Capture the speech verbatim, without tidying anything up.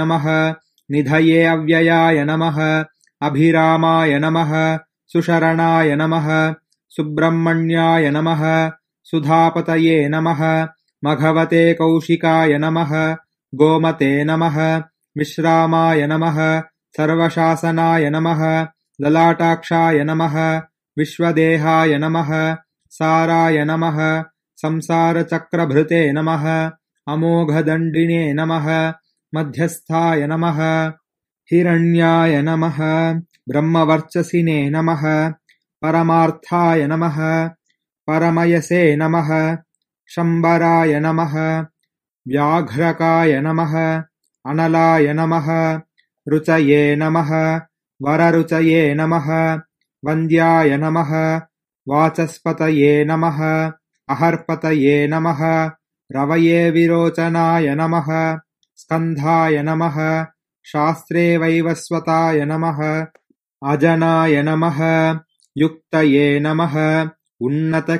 नमः निधये अव्ययाय नमः अभिरामाय नमः सुशरणाय नमः सुब्रह्मण्याय नमः सुधापतये नमः मघवते कौशिकाय नमः गोमते नमः विश्रामाय नमः सर्वशासनाय नमः ललाटाक्षाय नमः विश्वदेहाय नमः साराय नमः संसारचक्रभृते नमः अमोघदण्डिने नमः मध्यस्थाय नमः हिरण्याय नमः ब्रह्मवर्चसिने नमः परमार्थाय नमः परमयसे नमः शम्बराय नमः व्याघ्रकाय नमः अनलाय नमः रुचये नमः वररुचये नमः वन्द्याय नमः वाचस्पतये नमः अहर्पतये नमः रवये विरोचनाय नमः स्कन्धाय नमः शास्त्रे वैवस्वताय नमः अजनाय नमः युक्तये नमः उन्नत